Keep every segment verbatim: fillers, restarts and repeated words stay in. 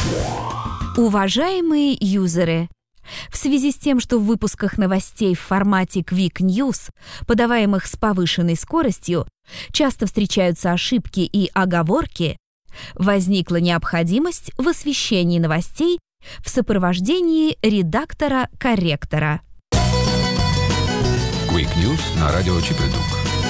Уважаемые юзеры, в связи с тем, что в выпусках новостей в формате Quick News, подаваемых с повышенной скоростью, часто встречаются ошибки и оговорки, возникла необходимость в освещении новостей в сопровождении редактора-корректора. Quick News на радио Чип и Дук.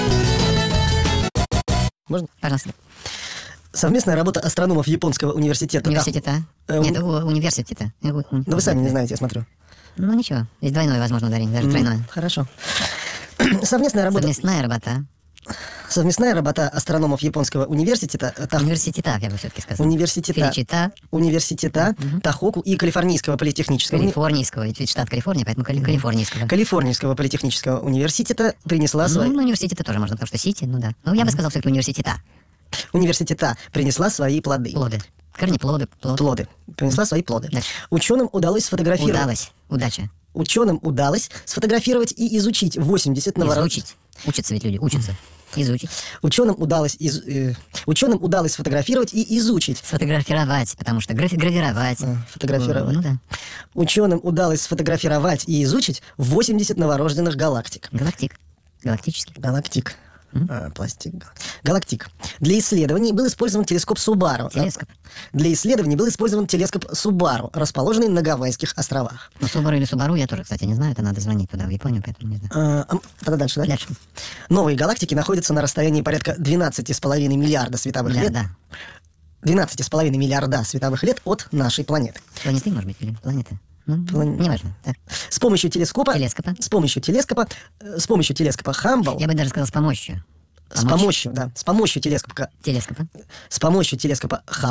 Можно? Пожалуйста. Совместная работа астрономов Японского университета. Университета? Э, Нет, у, университета. Ну, вы сами не знаете, я смотрю. Ну, ничего. Здесь двойное, возможно, ударение, даже тройное. Хорошо. Совместная работа... Совместная работа. Совместная работа астрономов Японского университета... Тах... Университета, я бы все-таки сказал. Университета... Филичита. Университета Мгм. Тохоку и Калифорнийского политехнического... уни- Калифорнийского. Ведь штат Калифорния, поэтому кали- Калифорнийского. Калифорнийского политехнического университета принесла свои... Ну, университета тоже можно, потому что Сити, ну да. Ну, я бы сказал все-таки университета. Университета принесла свои плоды. Плоды. Корнеплоды. Плод. Плоды. Принесла свои плоды. Дальше. Ученым удалось сфотографировать... Удалось. Удача. Ученым удалось сфотографировать и изучить восемьдесят новорожденных... Изучить. Учатся ведь люди, учатся. Изучить. Ученым удалось, из... э, ученым удалось сфотографировать и изучить. Сфотографировать, потому что графи- гравировать. А, фотографировать. Ну да. Ученым удалось сфотографировать и изучить восемьдесят новорожденных галактик. Галактик. Галактический. Галактик. А, пластик. Галактик. Для исследований был использован телескоп Субару. Телескоп. Для исследований был использован телескоп Субару, расположенный на Гавайских островах. Ну, Субару или Субару я тоже, кстати, не знаю. Это надо звонить туда, в Японию, поэтому не знаю. А, а, тогда дальше, да? Дальше. Новые галактики находятся на расстоянии порядка двенадцать с половиной миллиарда световых Да, лет. да. двенадцать с половиной миллиарда световых лет от нашей планеты. Планеты, может быть, или планеты? Ну, План- неважно. Так. С помощью телескопа... Телескопа. С помощью телескопа... э, С помощью телескопа Хамбл... Я бы даже сказал с помощью. С помощью, да. С помощью телескопа... Телескопа. С помощью телескопа Хаббл